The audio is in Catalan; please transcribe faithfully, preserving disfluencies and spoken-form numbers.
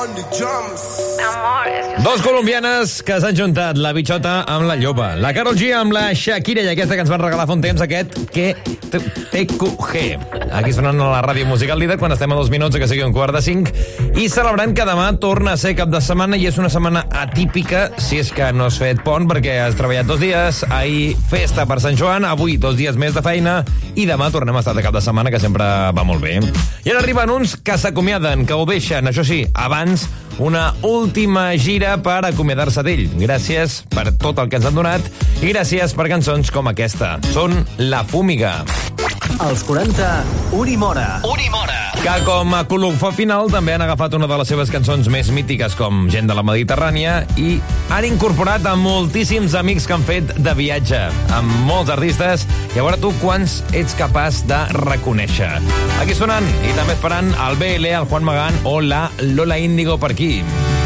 Dos colombianes que s'han juntat, la Bichota amb la Llopa, la Karol G amb la Shakira i aquesta que ens van regalar fa un temps, aquest que T Q G. Aquí sonant a la ràdio musical líder quan estem a dos minuts que sigui un quart de cinc i celebrant que demà torna a ser cap de setmana i és una setmana atípica si és que no has fet pont perquè has treballat dos dies, ahir festa per Sant Joan, avui dos dies més de feina i demà tornem a estar de cap de setmana que sempre va molt bé. I ara arriben uns que s'acomiaden, que ho deixen, això sí, abans una última gira per acomiadar-se d'ell. Gràcies per tot el que ens han donat i gràcies per cançons com aquesta. Són La Fúmiga. Als quaranta, Unimora. Unimora. Que com a colofó final també han agafat una de les seves cançons més mítiques com Gent de la Mediterrània i han incorporat a moltíssims amics que han fet de viatge amb molts artistes i a veure tu quants ets capaç de reconèixer. Aquí sonant i també esperant el B L, el Juan Magán o la Lola Índigo per aquí.